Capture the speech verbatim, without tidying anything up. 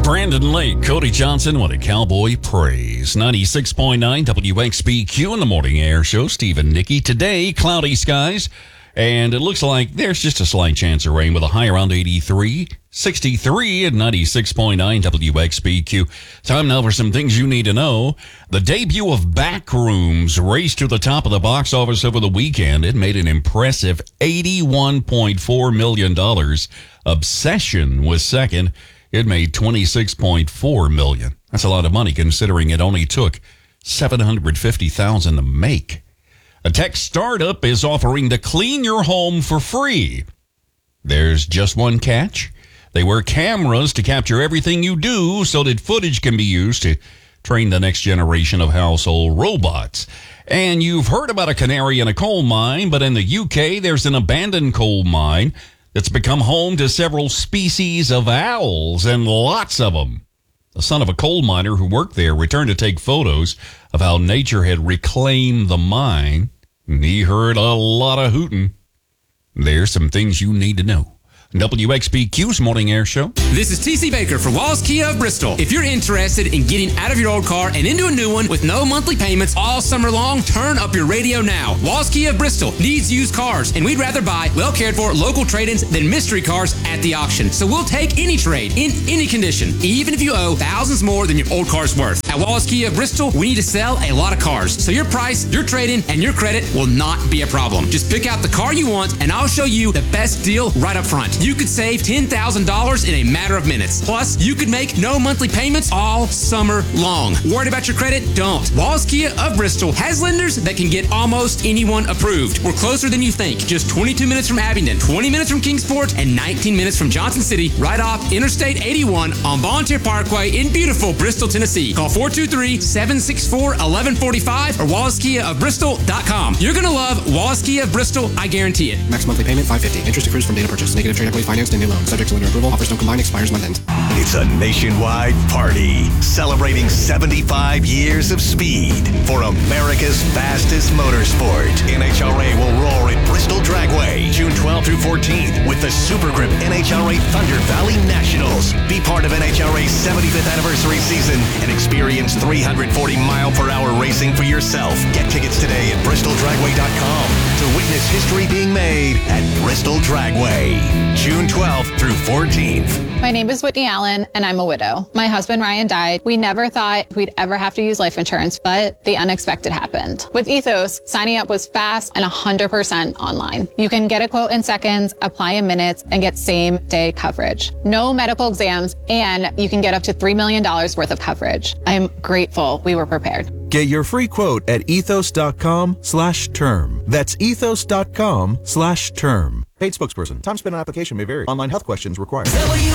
Brandon Lake, Cody Johnson, What a Cowboy Praise. ninety-six point nine W X B Q in the morning air show. Steve and Nikki. Today, cloudy skies, and it looks like there's just a slight chance of rain with a high around eighty-three. sixty-three at ninety-six point nine W X B Q. Time now for some things you need to know. The debut of Backrooms raced to the top of the box office over the weekend. It made an impressive eighty-one point four million dollars. Obsession was second. It made twenty-six point four million dollars. That's a lot of money considering it only took seven hundred fifty thousand dollars to make. A tech startup is offering to clean your home for free. There's just one catch. They wear cameras to capture everything you do so that footage can be used to train the next generation of household robots. And you've heard about a canary in a coal mine, but in the U K, there's an abandoned coal mine that's become home to several species of owls, and lots of them. The son of a coal miner who worked there returned to take photos of how nature had reclaimed the mine, and he heard a lot of hooting. There's some things you need to know. W X B Q's Morning Air Show. This is T C Baker for Walls Kia of Bristol. If you're interested in getting out of your old car and into a new one with no monthly payments all summer long, turn up your radio now. Walls Kia of Bristol needs used cars, and we'd rather buy well-cared-for local trade-ins than mystery cars at the auction. So we'll take any trade in any condition, even if you owe thousands more than your old car's worth. At Walls Kia of Bristol, we need to sell a lot of cars, so your price, your trade-in, and your credit will not be a problem. Just pick out the car you want, and I'll show you the best deal right up front. You could save ten thousand dollars in a matter of minutes. Plus, you could make no monthly payments all summer long. Worried about your credit? Don't. Walls Kia of Bristol has lenders that can get almost anyone approved. We're closer than you think. Just twenty-two minutes from Abingdon, twenty minutes from Kingsport, and nineteen minutes from Johnson City, right off Interstate eighty-one on Volunteer Parkway in beautiful Bristol, Tennessee. Call four two three, seven six four, one one four five or wallace kia of bristol dot com. You're going to love Wallace Kia of Bristol. I guarantee it. Max monthly payment five hundred fifty dollars. Interest accrues from date of purchase. Negative trade equity financed and new loan. Subject to lender approval. Offers don't combine. Expires month end. It's a nationwide party celebrating seventy-five years of speed for America's fastest motorsport. N H R A will roar at Bristol Dragway June twelfth through fourteenth with the Super Grip N H R A Thunder Valley Nationals. Be part of N H R A's seventy-fifth anniversary season and experience three hundred forty mile per hour racing for yourself. Get tickets today at bristol dragway dot com to witness history being made at Bristol Dragway June twelfth through fourteenth. My name is Whitney Allen, and I'm a widow. My husband, Ryan, died. We never thought we'd ever have to use life insurance, but the unexpected happened. With Ethos, signing up was fast and one hundred percent online. You can get a quote in seconds, apply in minutes, and get same-day coverage. No medical exams, and you can get up to three million dollars worth of coverage. I'm grateful we were prepared. Get your free quote at ethos.com slash term. That's ethos.com slash term. Paid spokesperson. Time spent on application may vary. Online health questions required. W